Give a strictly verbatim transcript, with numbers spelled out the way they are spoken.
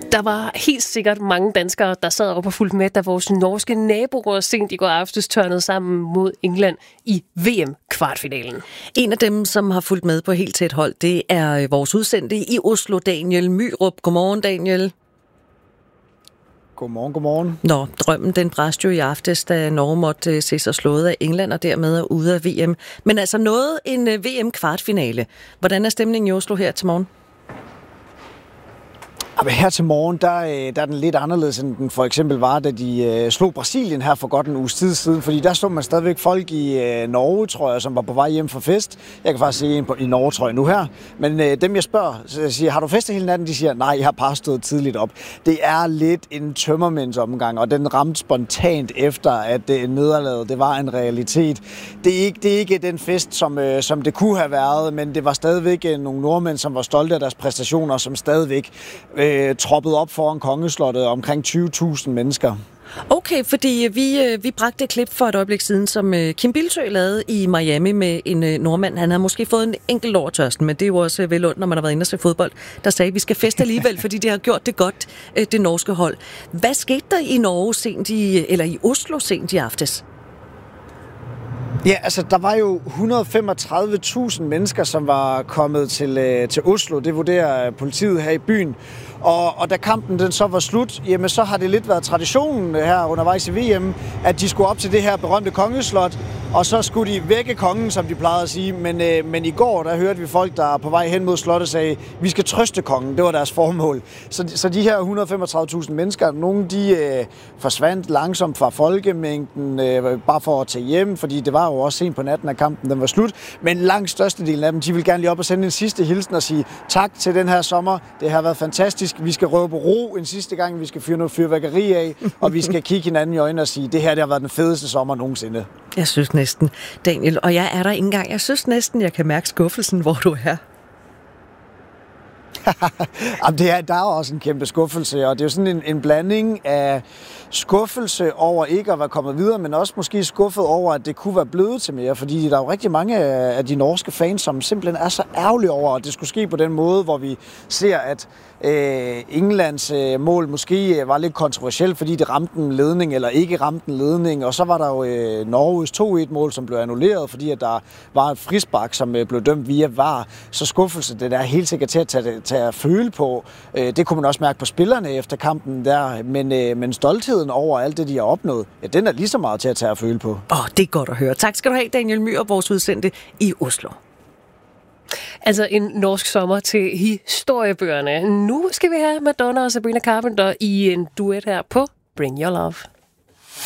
Der var helt sikkert mange danskere, der sad op og fulgte med, da vores norske naboer sent i går aftes tørnede sammen mod England i V M-kvartfinalen. En af dem, som har fulgt med på helt tæt hold, det er vores udsendte i Oslo, Daniel Myrup. Godmorgen, Daniel. Godmorgen, godmorgen. Nå, drømmen den bræste jo i aftes, da Norge måtte se sig slået af England og dermed er ude af V M. Men altså noget en V M-kvartfinale. Hvordan er stemningen i Oslo her til morgen? Her til morgen, der, der er den lidt anderledes, end den for eksempel var, da de øh, slog Brasilien her for godt en uges tid siden. Fordi der stod man stadigvæk folk i øh, Norge, tror jeg, som var på vej hjem fra fest. Jeg kan faktisk se en på, i Norge, tror jeg, nu her. Men øh, dem, jeg spørger, så jeg siger, har du festet hele natten? De siger, nej, jeg har bare stået tidligt op. Det er lidt en tømmermændsomgang, og den ramte spontant efter, at det nederlaget, det var en realitet. Det er ikke, det er ikke den fest, som, øh, som det kunne have været, men det var stadigvæk øh, nogle nordmænd, som var stolte af deres præstationer, som stadigvæk øh, troppet op foran Kongeslottet, omkring tyve tusind mennesker. Okay, fordi vi, vi bragte et klip for et øjeblik siden, som Kim Bildsøe lavede i Miami med en nordmand. Han havde måske fået en enkelt over tørsten, men det er jo også vel ondt, når man har været inde og se fodbold, der sagde, at vi skal feste alligevel, fordi det har gjort det godt, det norske hold. Hvad skete der i Norge sent i, eller i Oslo sent i aftes? Ja, altså der var jo et hundrede og femogtredive tusind mennesker, som var kommet til, øh, til Oslo. Det vurderer politiet her i byen. Og, og da kampen den så var slut, jamen så har det lidt været traditionen her undervejs i V M, at de skulle op til det her berømte kongeslot, og så skulle de vække kongen, som de plejede at sige. Men, øh, men i går, der hørte vi folk, der på vej hen mod slottet, sagde, vi skal trøste kongen. Det var deres formål. Så, så de her et hundrede og femogtredive tusind mennesker, nogle de øh, forsvandt langsomt fra folkemængden, øh, bare for at tage hjem, fordi det var jo også sent på natten, at kampen den var slut. Men langt størstedelen af dem, de vil gerne lige op og sende en sidste hilsen og sige tak til den her sommer. Det har været fantastisk. Vi skal råbe ro en sidste gang, vi skal fyre noget fyrværkeri af, og vi skal kigge hinanden i øjnene og sige, det her det har været den fedeste sommer nogensinde. Jeg synes næsten, Daniel, og jeg er der ikke engang. Jeg synes næsten, jeg kan mærke skuffelsen, hvor du er. Jamen, det er, der er også en kæmpe skuffelse, og det er jo sådan en, en blanding af skuffelse over ikke at være kommet videre, men også måske skuffet over, at det kunne være blevet til mere, fordi der er jo rigtig mange af de norske fans, som simpelthen er så ærgerlige over, at det skulle ske på den måde, hvor vi ser, at øh, Englands øh, mål måske var lidt kontroversielt, fordi det ramte en ledning, eller ikke ramte en ledning, og så var der jo øh, Norges to et mål, som blev annulleret, fordi at der var et frispark, som øh, blev dømt via V A R. Så skuffelse, det er helt sikkert til at tage, tage at føle på. Øh, det kunne man også mærke på spillerne efter kampen der, men, øh, men stolthed over alt det, de har opnået, ja, den er lige så meget til at tage at føle på. Åh, oh, det er godt at høre. Tak skal du have, Daniel Myrup, vores udsendte i Oslo. Altså en norsk sommer til historiebøgerne. Nu skal vi have Madonna og Sabrina Carpenter i en duet her på Bring Your Love.